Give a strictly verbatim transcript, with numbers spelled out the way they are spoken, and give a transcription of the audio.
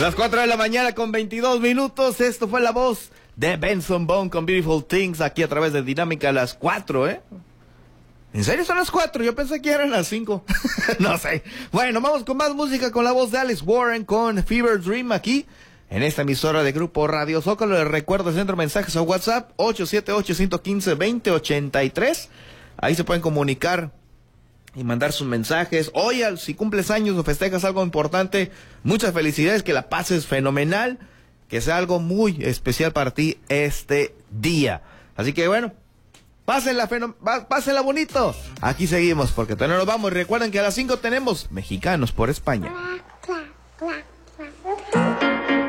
Las cuatro de la mañana con veintidós minutos. Esto fue la voz de Benson Boone con Beautiful Things aquí a través de Dinámica a las cuatro, ¿eh? ¿En serio son las cuatro? Yo pensé que eran las cinco. No sé. Bueno, vamos con más música con la voz de Alice Warren con Fever Dream aquí en esta emisora de Grupo Radio Zócalo. Les recuerdo el centro de mensajes a WhatsApp ocho siete ocho, uno uno cinco, dos cero ocho tres. Ahí se pueden comunicar y mandar sus mensajes. Oye, si cumples años o festejas algo importante, muchas felicidades, que la pases fenomenal, que sea algo muy especial para ti este día. Así que bueno, pásenla, fenom- pásenla bonito. Aquí seguimos porque todavía no nos vamos. Y recuerden que a las cinco tenemos Mexicanos por España.